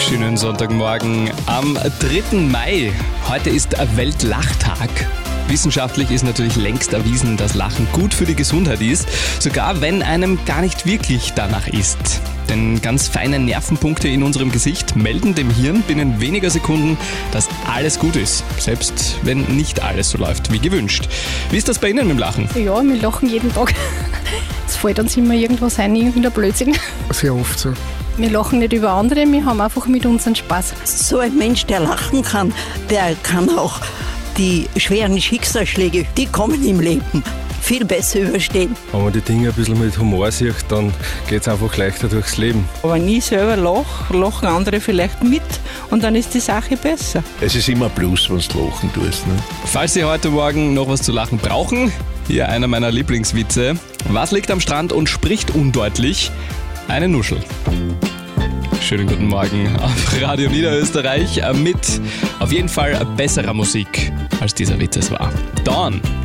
Schönen Sonntagmorgen am 3. Mai. Heute ist Weltlachtag. Wissenschaftlich ist natürlich längst erwiesen, dass Lachen gut für die Gesundheit ist, sogar wenn einem gar nicht wirklich danach ist. Denn ganz feine Nervenpunkte in unserem Gesicht melden dem Hirn binnen weniger Sekunden, dass alles gut ist, selbst wenn nicht alles so läuft wie gewünscht. Wie ist das bei Ihnen mit dem Lachen? Ja, wir lachen jeden Tag. Es fällt uns immer irgendwas ein, irgendein Blödsinn. Sehr oft so. Wir lachen nicht über andere, wir haben einfach mit uns einen Spaß. So ein Mensch, der lachen kann, der kann auch die schweren Schicksalsschläge, die kommen im Leben, viel besser überstehen. Wenn man die Dinge ein bisschen mit Humor sieht, dann geht es einfach leichter durchs Leben. Aber wenn ich selber lache, lachen andere vielleicht mit und dann ist die Sache besser. Es ist immer Plus, wenn du lachen tust. Ne? Falls Sie heute Morgen noch was zu lachen brauchen, hier einer meiner Lieblingswitze. Was liegt am Strand und spricht undeutlich? Eine Nuschel. Schönen guten Morgen auf Radio Niederösterreich mit auf jeden Fall besserer Musik, als dieser Witz es war. Dawn.